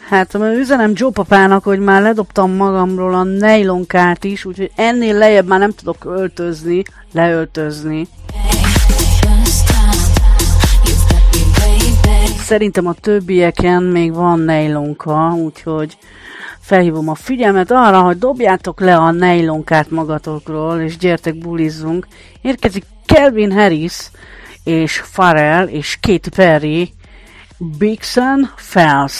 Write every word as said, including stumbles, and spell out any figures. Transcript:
Hát üzenem Joe papának, hogy már ledobtam magamról a nejlonkát is, úgyhogy ennél lejjebb már nem tudok öltözni, leöltözni. Szerintem a többieken még van nejlonka, úgyhogy felhívom a figyelmet arra, hogy dobjátok le a nejlonkát magatokról, és gyertek bulizzunk. Érkezik Calvin Harris, és Pharrell, és Katy Perry, Big Sun Falls.